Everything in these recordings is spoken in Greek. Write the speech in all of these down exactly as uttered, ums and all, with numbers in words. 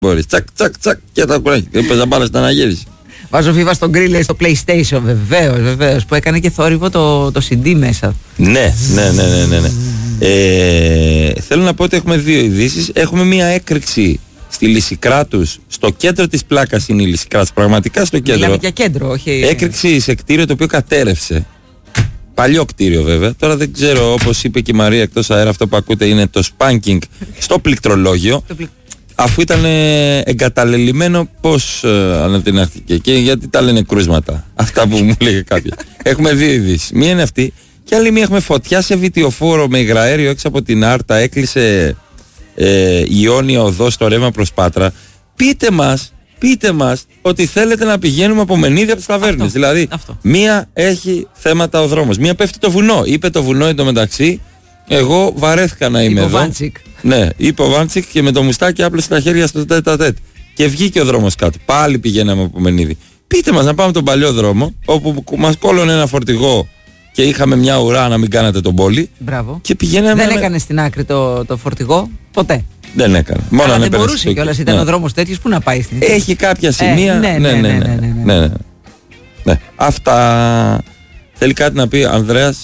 μπορείς. Τσακ, τσακ, τσακ και τα κουράκι. Έπαιζα μπάλα στην αναγύριση. Βάζω FIFA στον γκριλ στο PlayStation, βεβαίως, βεβαίως. Που έκανε και θόρυβο το, το σι ντι μέσα. Ναι, ναι, ναι, ναι, ναι, ναι. Ε, θέλω να πω ότι έχουμε δύο ειδήσεις. Έχουμε μία έκρηξη στη Λυσικράτους. Στο κέντρο της πλάκας είναι η Λυσικράτους. Πραγματικά στο κέντρο. Μιλάμε για κέντρο, όχι. Έκρηξη σε κτίριο το οποίο κατέρευσε. Παλιό κτίριο βέβαια. Τώρα δεν ξέρω, όπως είπε και η Μαρία εκτός αέρα, αυτό που ακούτε είναι το spanking στο πληκτρολόγιο. Αφού ήταν ε, εγκαταλελειμμένο, πώς ε, ανατινάχθηκε και γιατί τα λένε κρούσματα. Αυτά που μου λέγε κάποιος. Έχουμε δύο ειδήσεις. Μία είναι αυτή και άλλη μία έχουμε φωτιά σε βιτιοφόρο με υγραέριο έξω από την Άρτα. Έκλεισε ε, Ιόνια οδό στο ρεύμα προς Πάτρα. Πείτε μας, πείτε μας ότι θέλετε να πηγαίνουμε από Μενίδη από τις ταβέρνες. Δηλαδή, αυτό. Μία έχει θέματα ο δρόμος. Μία πέφτει το βουνό. Είπε το βουνό εντωμεταξύ. Εγώ βαρέθηκα να είμαι εδώ. Βάντσικ. Ναι, είπε ο Βάντσικ και με το μουστάκι άπλωσε τα χέρια στο τέτα τέτ. Και βγήκε ο δρόμος κάτω. Πάλι πηγαίναμε από Μενίδη. Πείτε μας να πάμε τον παλιό δρόμο, όπου μας κόλλωνε ένα φορτηγό και είχαμε μια ουρά να μην κάνατε τον πόλη. Μπράβο. Και πηγαίναμε. Δεν έκανε στην άκρη το, το φορτηγό, ποτέ. Δεν έκανε. Μόνο αν δεν μπορούσε κιόλας, ήταν ναι. ο δρόμος τέτοιος που να πάει στην. Έχει κάποια σημεία. Ε, ναι, ναι, ναι, ναι, ναι, ναι, ναι, ναι. ναι. Αυτά. Θέλει κάτι να πει, Ανδρέας.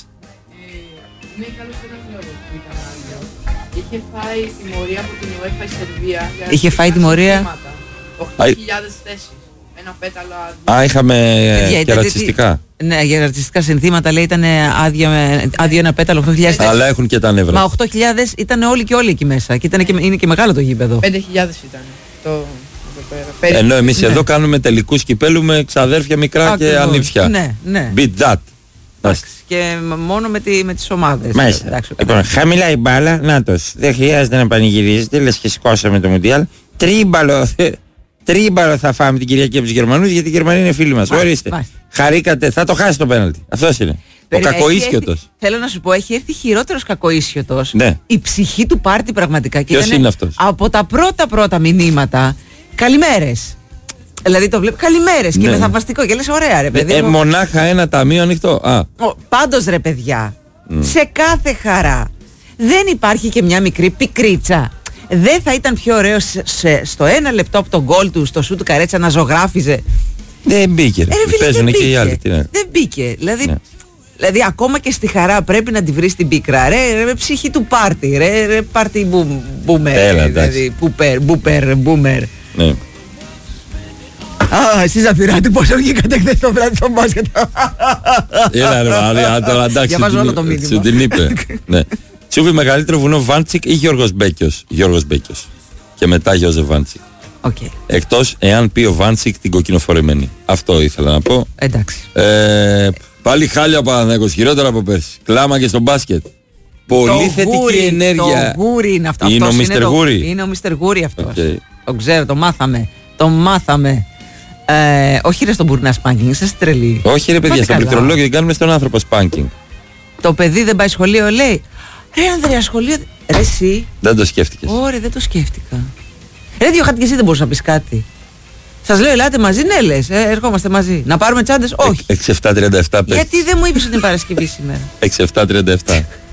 Είχε φάει τιμωρία από την UEFA η Σερβία. Είχε φάει τιμωρία. οκτώ χιλιάδες θέσεις. Ένα πέταλο άδειο. Α, είχαμε και ρατσιστικά. Ναι, για ρατσιστικά συνθήματα λέει ήταν άδειο, άδειο ένα πέταλο οκτώ χιλιάδες. Αλλά έχουν και τα νεύρα. Μα οκτώ χιλιάδες ήταν όλοι και όλοι εκεί μέσα. Και, ήταν και είναι και μεγάλο το γήπεδο. πέντε χιλιάδες ήταν. Το... Ενώ εμείς ναι. εδώ κάνουμε τελικούς κυπέλου με ξαδέρφια μικρά Ακριβώς. και ανήψια. Ναι, ναι. Beat that. Και μόνο με, τη, με τις ομάδες. Μάλιστα. Εντάξει, λοιπόν, χαμηλά η μπάλα, νάτος. Δεν χρειάζεται να πανηγυρίζετε, λες και σηκώσαμε το Μουντιάλ. Τρίμπαλο, τρίμπαλο θα φάμε την Κυριακή από τους Γερμανούς, γιατί οι Γερμανοί είναι φίλοι μας. Ορίστε. Μάλιστα. Χαρήκατε, θα το χάσει το πέναλτι. Αυτός είναι. Περί, ο κακοίσιωτος. Θέλω να σου πω, έχει έρθει χειρότερος κακοίσιωτος. Ναι. Η ψυχή του πάρτι πραγματικά. Ποιος είναι αυτός? Από τα πρώτα πρώτα μηνύματα. Καλημέρες. Δηλαδή το βλέπω καλημέρες ναι. και με θαυμαστικό και λες ωραία ρε παιδί. Ε, ε, μονάχα ένα ταμείο ανοιχτό. Α. Ο, πάντως ρε παιδιά, mm. σε κάθε χαρά δεν υπάρχει και μια μικρή πικρίτσα. Δεν θα ήταν πιο ωραίο σε, σε, στο ένα λεπτό από τον γκολ του, στο σου του Καρέτσα να ζωγράφιζε. Δεν μπήκε. Ρε, ε, φίλε, δεν μπήκε. Και οι άλλοι, τι, ναι. Δεν μπήκε. Δηλαδή, ναι. δηλαδή ακόμα και στη χαρά πρέπει να τη βρεις την πίκρα. Ρε, ρε ψυχή του πάρτι. Ρε, ρε πάρτι μπούμερ. Δηλαδή, μπούπερ, μπουμέρ. Ναι. Α, εσείς Ζαφυράτη πόσο βγήκατε χθες το βράδυ στο μπάσκετ. Έλα ρε Μαρία, τώρα εντάξει σου την είπε. Τσούβι μεγαλύτερο βουνό Βάντσικ ή Γιώργος Μπέκιος? Γιώργος Μπέκιος. Και μετά Γιώζε Βάντσικ. Εκτός εάν πει ο Βάντσικ την κοκκινοφορεμένη. Αυτό ήθελα να πω. Εντάξει. Πάλι χάλια ο Παναθηναϊκός, χειρότερα από πέρσι. Κλάμα και στο μπάσκετ. Πολύ θετική ενέργεια. Το Γούρι είναι αυτό. Είναι ο Μίστερ Γούρι. Είναι ο Μίστερ Γούρι αυτός. Το ξέρω, το μάθαμε. Το μάθαμε. Ε, όχι ρε στον μπουρνά σπάνκινγκ, είσαι τρελή. Όχι ρε παιδιά, στο πληκτρολόγιο δεν κάνουμε στον άνθρωπο σπάνκινγκ. Το παιδί δεν πάει σχολείο, λέει. Ρε Ανδρέα, σχολείο. Ρε εσύ. Δεν το σκέφτηκες? Ωραία, δεν το σκέφτηκα. Ρε Διοχάτη και εσύ δεν μπορείς να πεις κάτι. Σας λέω ελάτε μαζί, ναι λες, ε, ερχόμαστε μαζί. Να πάρουμε τσάντες, όχι. έξι επτά τριάντα επτά Γιατί δεν μου είπες ότι είναι Παρασκευή σήμερα? έξι επτά τριάντα επτά